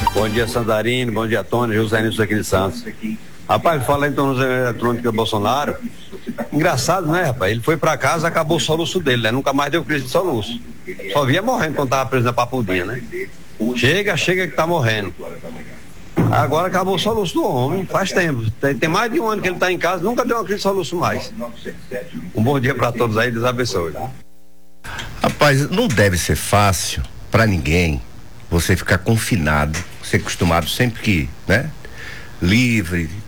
Bom dia, Santarino. Bom dia, Tony. José Nilson aqui de Santos. Rapaz, fala em tornozeleira eletrônica do Bolsonaro. Engraçado, né, rapaz? Ele foi pra casa, acabou o soluço dele, né? Nunca mais deu crise de soluço. Só via morrendo quando tava preso na papudinha, né? Chega que tá morrendo. Agora acabou o soluço do homem, faz tempo. Tem mais de um ano que ele tá em casa, nunca deu uma crise de soluço mais. Um bom dia pra todos aí, Deus abençoe. Rapaz, não deve ser fácil pra ninguém você ficar confinado, ser acostumado sempre que, né? Livre,